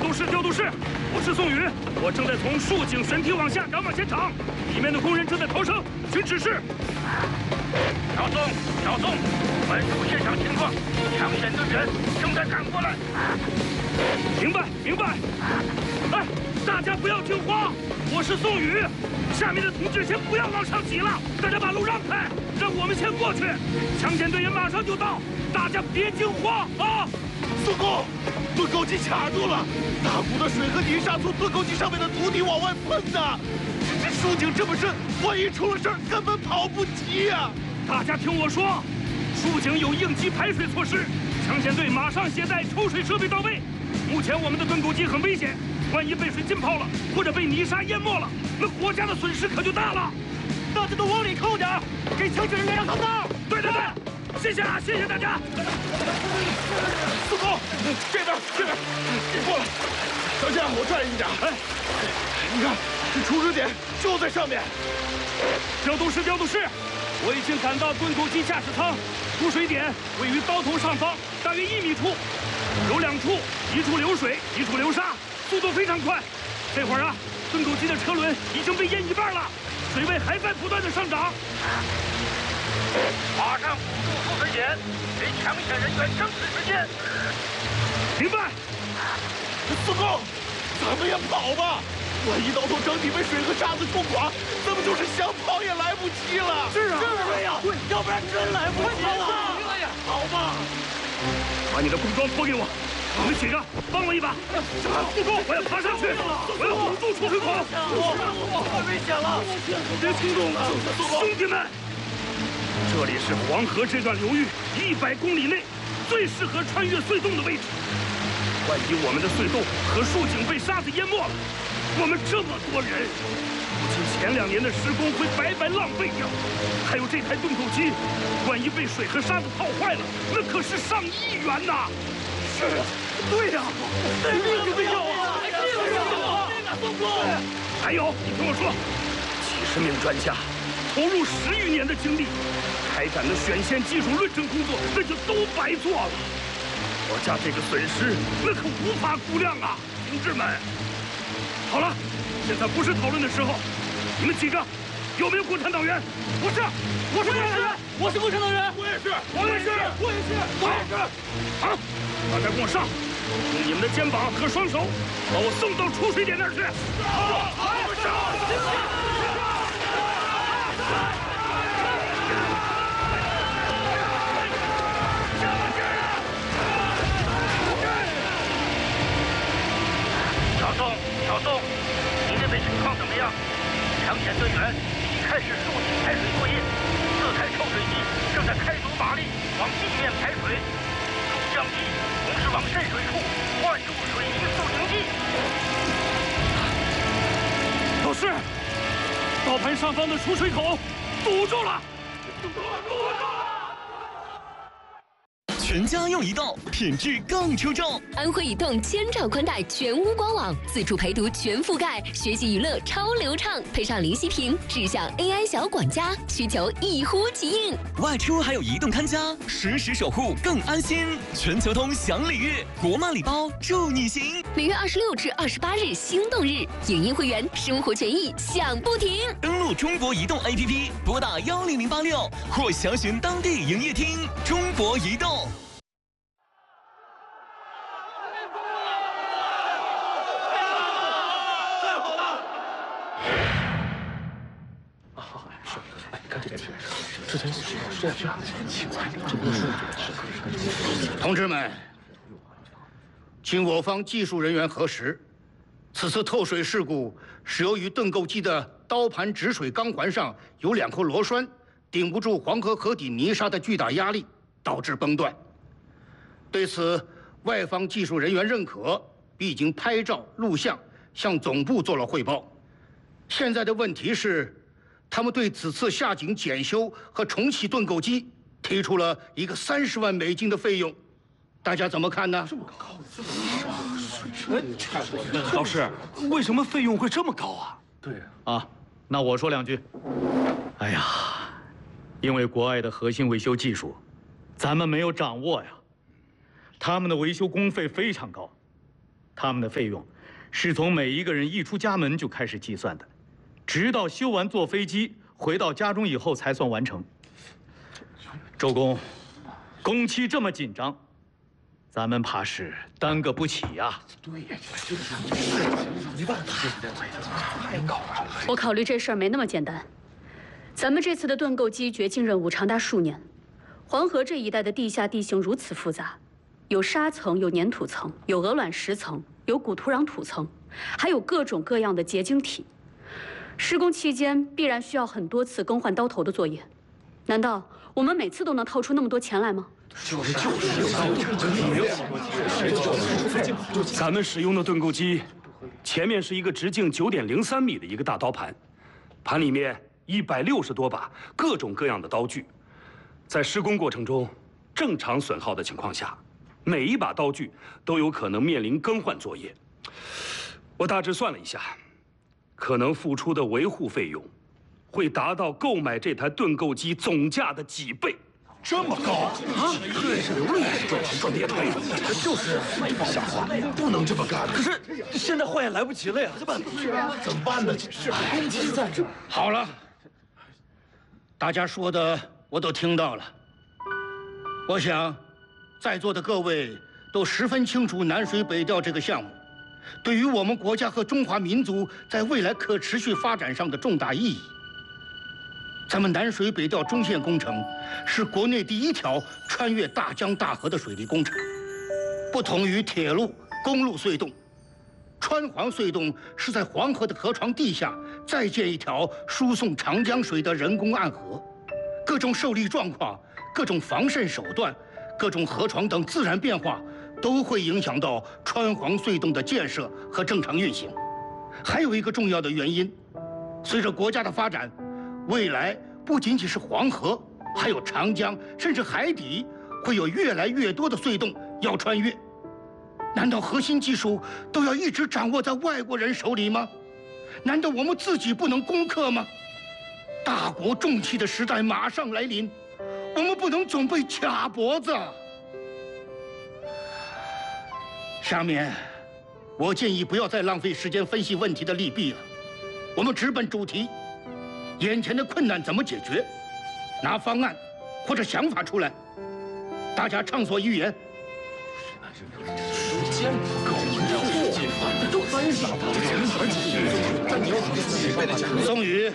调度室，我是宋宇，我正在从竖井悬梯往下赶往现场，里面的工人正在逃生，请指示。 小宋，关注现场情况，抢险队员正在赶过来。 明白。哎，大家不要惊慌，我是宋宇，下面的同志先不要往上挤了，大家把路让开，让我们先过去。抢险队员马上就到，大家别惊慌啊！ 宋工，盾构机卡住了，大股的水和泥沙从盾构机上面的土底往外喷的。这竖井这么深，万一出了事儿，根本跑不及呀！ 大家听我说，竖井有应急排水措施，抢险队马上携带抽水设备到位。目前我们的盾构机很危险，万一被水浸泡了，或者被泥沙淹没了，那国家的损失可就大了。 大家都往里扣点，给抢险人员让道。 对，谢谢大家。 宋工，这边，过来，小姐，我拽你点。哎，你看，这出水点就在上面。 调度室，我已经赶到盾构机驾驶舱，出水点位于刀头上方，大约1米处，有2处，一处流水，一处流沙，速度非常快。这会儿啊，盾构机的车轮已经被淹一半了，水位还在不断的上涨。 马上捂住出水点，给抢险人员争取时间。 明白。 宋工，咱们也跑吧。万一刀头整体被水和沙子冲垮，咱们就是想跑也来不及了。 是啊， 对呀，要不然真来不及了。跑吧！ 把你的工装脱给我，你们几个帮我一把。宋工，我要爬上去，我要堵住出水口。 太危险了！ 别冲动了，兄弟们！这里是黄河这段流域100公里内最适合穿越隧洞的位置。万一我们的隧洞和竖井被沙子淹没了，我们这么多人，不仅前2年的施工会白白浪费掉，还有这台盾构机，万一被水和沙子泡坏了，那可是上亿元呐！是啊，对呀，命都要啊！ 宋工， 还有，你听我说，几十名专家投入10余年的精力，开展的选线技术论证工作，那就都白做了。国家这个损失，那可无法估量啊，同志们！好了，现在不是讨论的时候，你们几个有没有共产党员？我是共产党员。我也是。好，大家跟我上，用你们的肩膀和双手把我送到出水点那儿去。 小宋，你那边情况怎么样？抢险队员已经开始竖井排水作业，4台抽水机正在开足马力往地面排水，入降机同时往渗水处灌入水泥塑形剂。 老师，道盘上方的出水口堵住了！ 全家用移动，品质更出众。 安徽移动千兆宽带全屋官网，自助陪读全覆盖，学习娱乐超流畅，配上灵犀屏，智享 AI 小管家，需求一呼即应。 外出还有移动看家，实时守护更安心。全球通享礼遇，国漫礼包祝你行。 6月26至28日心动日，影音会员生活权益享不停。 登录中国移动 APP， 拨打10086或详询当地营业厅。中国移动。 同志们，经我方技术人员核实，此次透水事故是由于盾构机的刀盘止水钢环上有2颗螺栓顶不住黄河河底泥沙的巨大压力，导致崩断。对此，外方技术人员认可，并已经拍照录像向总部做了汇报。现在的问题是，他们对此次下井检修和重启盾构机提出了一个30万美金的费用，大家怎么看呢？这么高， 老师，为什么费用会这么高啊？ 对啊，那我说2句。哎呀，因为国外的核心维修技术，咱们没有掌握呀。他们的维修工费非常高， 他们的费用是从每一个人一出家门就开始计算的，直到修完坐飞机回到家中以后才算完成。周公，工期这么紧张，咱们怕是耽搁不起呀。对呀， 没办法，太高了。我考虑这事儿没那么简单。咱们这次的盾构机掘进任务长达数年，黄河这一带的地下地形如此复杂，有沙层，有粘土层，有鹅卵石层，有古土壤土层，还有各种各样的结晶体。施工期间必然需要很多次更换刀头的作业，难道我们每次都能掏出那么多钱来吗？ 咱们使用的盾构机，前面是一个直径9.03米的一个大刀盘，盘里面160多把各种各样的刀具。在施工过程中，正常损耗的情况下，每一把刀具都有可能面临更换作业。我大致算了一下，可能付出的维护费用，会达到购买这台盾构机总价的几倍。 这么高啊！对，是流了也是赚钱赚别的，就是瞎话，不能这么干。 可是现在换也来不及了呀， 怎么办呢？是工期在这。 好了，大家说的我都听到了。我想，在座的各位都十分清楚南水北调这个项目对于我们国家和中华民族在未来可持续发展上的重大意义。咱们南水北调中线工程是国内第一条穿越大江大河的水利工程，不同于铁路、公路隧洞，川黄隧洞是在黄河的河床地下再建一条输送长江水的人工暗河，各种受力状况、各种防渗手段、各种河床等自然变化都会影响到川黄隧洞的建设和正常运行。还有一个重要的原因，随着国家的发展，未来不仅仅是黄河，还有长江，甚至海底会有越来越多的隧洞要穿越。难道核心技术都要一直掌握在外国人手里吗？难道我们自己不能攻克吗？大国重器的时代马上来临，我们不能总被卡脖子。下面，我建议不要再浪费时间分析问题的利弊了，我们直奔主题。眼前的困难怎么解决？拿方案或者想法出来，大家畅所欲言。时间不够，宋宇，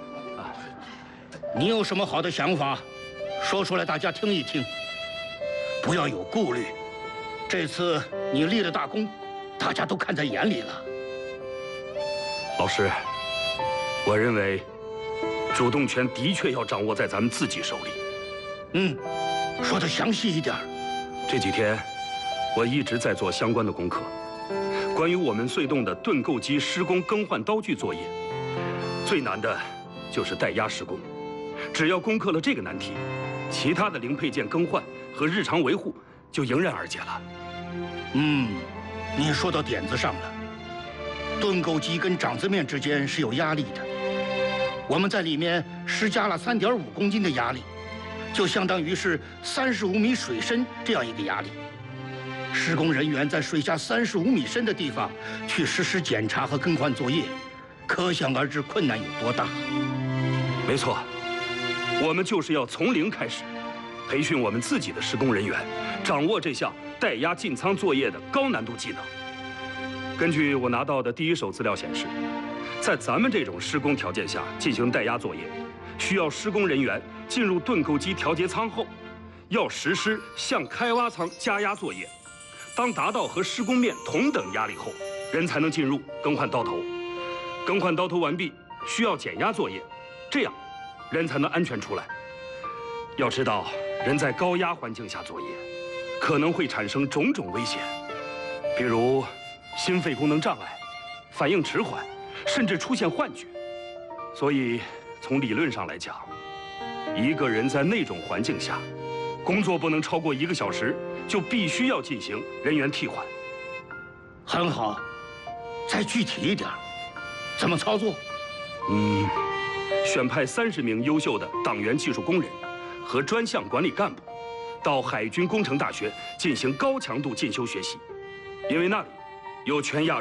你有什么好的想法，说出来大家听一听，不要有顾虑。这次你立了大功，大家都看在眼里了。 老师，我认为主动权的确要掌握在咱们自己手里。 说得详细一点。 这几天我一直在做相关的功课，关于我们隧洞的盾构机施工更换刀具作业，最难的就是带压施工。只要攻克了这个难题，其他的零配件更换和日常维护就迎刃而解了。 你说到点子上了。盾构机跟掌子面之间是有压力的，我们在里面施加了3.5公斤的压力，就相当于是35米水深这样一个压力。施工人员在水下35米深的地方去实施检查和更换作业，可想而知困难有多大。 没错，我们就是要从零开始，培训我们自己的施工人员，掌握这项带压进舱作业的高难度技能。根据我拿到的第一手资料显示，在咱们这种施工条件下进行带压作业，需要施工人员进入盾构机调节舱后，要实施向开挖舱加压作业。当达到和施工面同等压力后，人才能进入更换刀头。更换刀头完毕，需要减压作业，这样人才能安全出来。要知道，人在高压环境下作业，可能会产生种种危险，比如心肺功能障碍、反应迟缓，甚至出现幻觉。所以，从理论上来讲，一个人在那种环境下工作不能超过1个小时，就必须要进行人员替换。 很好，再具体一点，怎么操作？ 选派30名优秀的党员技术工人和专项管理干部，到海军工程大学进行高强度进修学习，因为那里有权压